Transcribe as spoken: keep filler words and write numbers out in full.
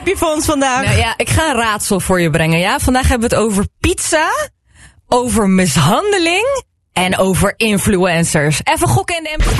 je voor ons vandaag? Nou ja, ik ga een raadsel voor je brengen, ja. Vandaag hebben we het over pizza, over mishandeling en over influencers. Even gokken in de M P